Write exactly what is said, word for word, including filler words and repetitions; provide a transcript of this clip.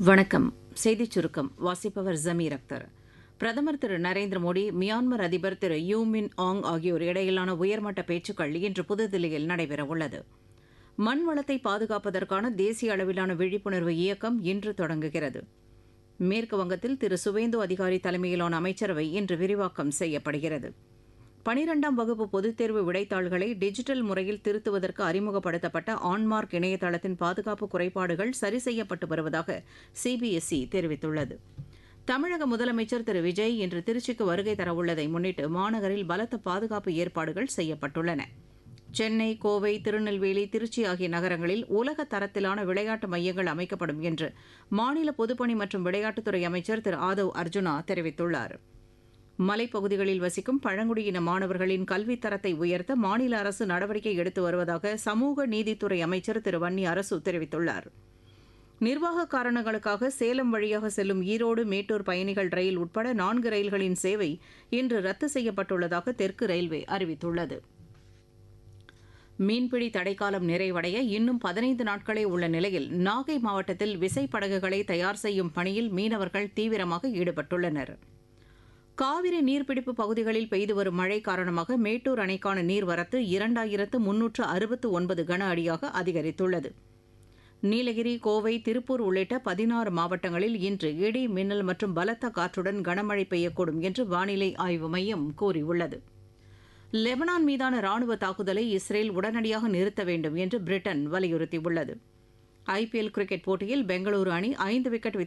வணக்கம். செய்திச் சுருக்கம் வாசிப்பவர் ஜமீர் அக்தர். பிரதமர் திரு நரேந்திர மோடி, மியான்மர் அதிபர் திரு யூ மின் ஆங் ஆகியோர் இடையிலான உயர்மட்ட பேச்சுக்கள் இன்று புதுதில்லியில் நடைபெறவுள்ளது. மண் வளத்தை பாதுகாப்பதற்கான தேசிய அளவிலான விழிப்புணர்வு இயக்கம் இன்று தொடங்குகிறது. மேற்கு வங்கத்தில் திரு சுவேந்து அதிகாரி தலைமையிலான அமைச்சரவை இன்று விரிவாக்கம் செய்யப்படுகிறது. பனிரெண்டாம் வகுப்பு பொதுத் தேர்வு விடைத்தாள்களை டிஜிட்டல் முறையில் திருத்துவதற்கு அறிமுகப்படுத்தப்பட்ட ஆன்மார்க் இணையதளத்தின் பாதுகாப்பு குறைபாடுகள் சரி செய்யப்பட்டு வருவதாக சிபிஎஸ்இ தெரிவித்துள்ளது. தமிழக முதலமைச்சர் திரு விஜய் இன்று திருச்சிக்கு வருகை தரவுள்ளதை முன்னிட்டு மாநகரில் பலத்த பாதுகாப்பு ஏற்பாடுகள் செய்யப்பட்டுள்ளன. சென்னை, கோவை, திருநெல்வேலி, திருச்சி ஆகிய நகரங்களில் உலக தரத்திலான விளையாட்டு மையங்கள் அமைக்கப்படும் என்று மாநில பொதுப்பணி மற்றும் விளையாட்டுத்துறை அமைச்சர் திரு ஆதவ் அர்ஜுனா தெரிவித்துள்ளார். மலைப்பகுதிகளில் வசிக்கும் பழங்குடியின மாணவர்களின் கல்வித் தரத்தை உயர்த்த மாநில அரசு நடவடிக்கை எடுத்து வருவதாக சமூக நீதித்துறை அமைச்சர் திரு வன்னி அரசு தெரிவித்துள்ளார். நிர்வாக காரணங்களுக்காக சேலம் வழியாக செல்லும் ஈரோடு, மேட்டூர் பயணிகள் ரயில் உட்பட நான்கு ரயில்களின் சேவை இன்று ரத்து செய்யப்பட்டுள்ளதாக தெற்கு ரயில்வே அறிவித்துள்ளது. மீன்பிடி தடைக்காலம் நிறைவடைய இன்னும் பதினைந்து நாட்களே உள்ள நிலையில் நாகை மாவட்டத்தில் விசைப்படகுகளை தயார் செய்யும் பணியில் மீனவர்கள் தீவிரமாக ஈடுபட்டுள்ளனர். காவிரி நீர்பிடிப்பு பகுதிகளில் பெய்து வரும் மழை காரணமாக மேட்டூர் அணைக்கான நீர்வரத்து இரண்டாயிரத்து முன்னூற்று அறுபத்து ஒன்பது கன அடியாக அதிகரித்துள்ளது. நீலகிரி, கோவை, திருப்பூர் உள்ளிட்ட பதினாறு மாவட்டங்களில் இன்று இடி, மின்னல் மற்றும் பலத்த காற்றுடன் கனமழை பெய்யக்கூடும் என்று வானிலை ஆய்வு மையம் கூறியுள்ளது. லெபனான் மீதான ராணுவ தாக்குதலை இஸ்ரேல் உடனடியாக நிறுத்த வேண்டும் என்று பிரிட்டன் வலியுறுத்தியுள்ளது. ஐபிஎல் கிரிக்கெட் போட்டியில் பெங்களூரு அணி ஐந்து விக்கெட்